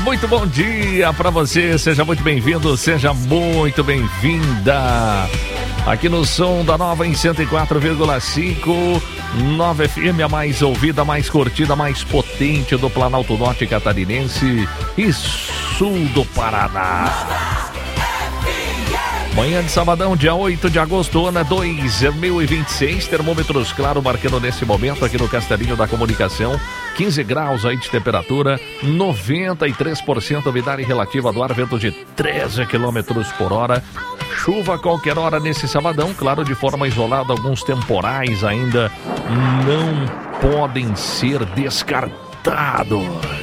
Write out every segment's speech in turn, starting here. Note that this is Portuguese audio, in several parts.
muito bom dia para você, seja muito bem-vindo, seja muito bem-vinda. Aqui no som da Nova em 104,5, Nova FM, a mais ouvida, a mais curtida, a mais potente do Planalto Norte Catarinense e Sul do Paraná. Manhã de sabadão, dia 8 de agosto, ano 2026, termômetros claro marcando nesse momento aqui no Castelinho da Comunicação, 15 graus aí de temperatura, 93% umidade relativa do ar, vento de 13 km por hora, chuva a qualquer hora nesse sabadão, claro, de forma isolada, alguns temporais ainda não podem ser descartados.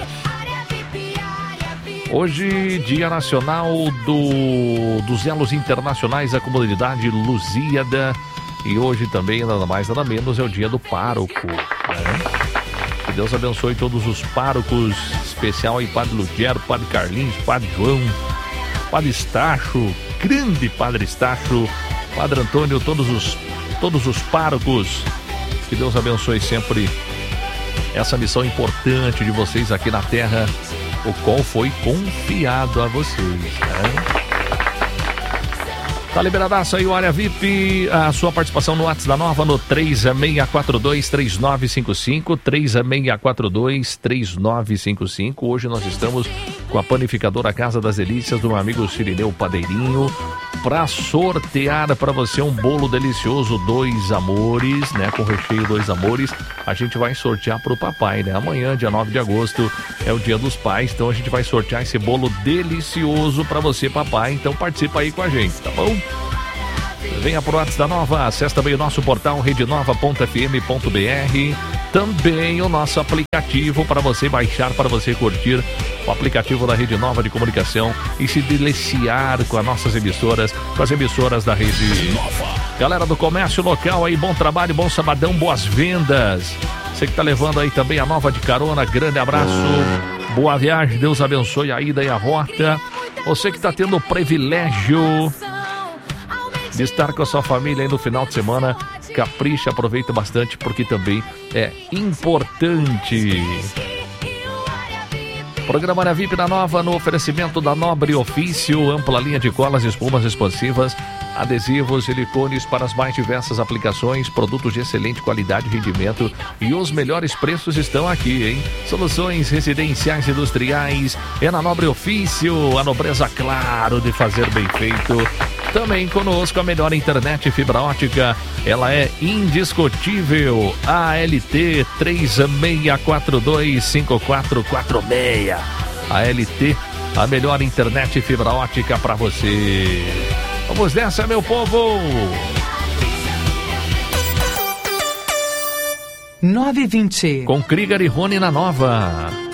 Hoje, Dia Nacional dos Elos Internacionais da Comunidade Lusíada. E hoje também, nada mais, nada menos, é o dia do pároco. Né? Que Deus abençoe todos os párocos, especial aí, Padre Lugero, Padre Carlinhos, Padre João, Padre Estacho, grande Padre Estacho, Padre Antônio, todos os párocos. Que Deus abençoe sempre essa missão importante de vocês aqui na Terra, o qual foi confiado a vocês, né? Tá liberadaço aí o Área VIP, a sua participação no WhatsApp da Nova no 3642-3955, 3642-3955. Hoje nós estamos com a panificadora Casa das Delícias do meu amigo Cirineu Padeirinho, para sortear para você um bolo delicioso Dois Amores, né, com recheio Dois Amores. A gente vai sortear para o papai, né? Amanhã, dia 9 de agosto, é o dia dos pais, então a gente vai sortear esse bolo delicioso para você, papai. Então participa aí com a gente, tá bom? Venha pro WhatsApp da Nova, acesse também o nosso portal redenova.fm.br, também o nosso aplicativo para você baixar, para você curtir o aplicativo da Rede Nova de Comunicação e se deliciar com as nossas emissoras, com as emissoras da Rede Nova. Galera do comércio local aí, bom trabalho, bom sabadão, boas vendas. Você que tá levando aí também a Nova de carona, grande abraço, boa viagem, Deus abençoe a ida e a volta. Você que tá tendo o privilégio de estar com a sua família aí no final de semana, capricha, aproveita bastante, porque também é importante. Programa Área VIP da Nova no oferecimento da Nobre Ofício, ampla linha de colas, espumas expansivas, adesivos, silicones para as mais diversas aplicações, produtos de excelente qualidade e rendimento, e os melhores preços estão aqui, hein? Soluções residenciais e industriais, é na Nobre Ofício, a nobreza, claro, de fazer bem feito. Também conosco a melhor internet fibra ótica, ela é indiscutível, ALT 36425446. ALT, a melhor internet fibra ótica para você. Vamos nessa, meu povo! 9h20. Com Krieger e Rony na Nova.